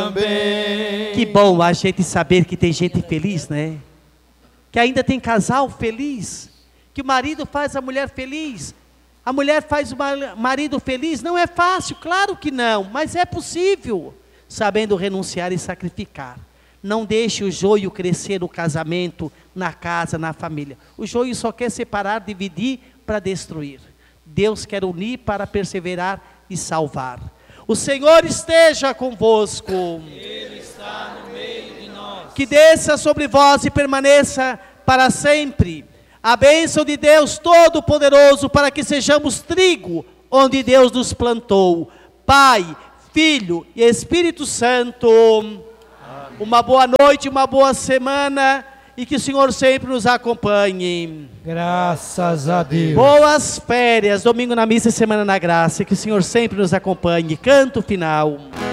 também. Que bom a gente saber que tem gente feliz, né? Que ainda tem casal feliz. Que o marido faz a mulher feliz. A mulher faz o marido feliz. Não é fácil, claro que não. Mas é possível. Sabendo renunciar e sacrificar. Não deixe o joio crescer no casamento, na casa, na família. O joio só quer separar, dividir para destruir. Deus quer unir para perseverar e salvar. O Senhor esteja convosco. Ele está no meio de nós. Que desça sobre vós e permaneça para sempre. A bênção de Deus Todo-Poderoso para que sejamos trigo onde Deus nos plantou. Pai, Filho e Espírito Santo. Uma boa noite, uma boa semana e que o Senhor sempre nos acompanhe. Graças a Deus. Boas férias, domingo na missa e semana na graça, que o Senhor sempre nos acompanhe. Canto final.